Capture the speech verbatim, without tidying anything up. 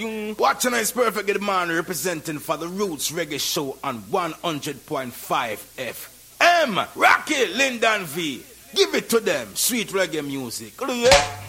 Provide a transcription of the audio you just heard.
Watching is perfect, good man, representing for the Roots Reggae Show on one hundred point five F M. Rocky, Lyndon V. Give it to them, sweet reggae music.